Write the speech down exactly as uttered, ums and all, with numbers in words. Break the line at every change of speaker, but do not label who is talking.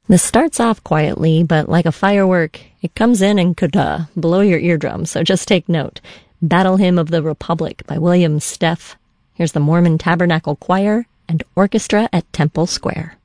This starts off quietly, but like a firework, it comes in and could uh, blow your eardrums, so just take note. Battle Hymn of the Republic by William Steff. Here's the Mormon Tabernacle Choir and Orchestra at Temple Square.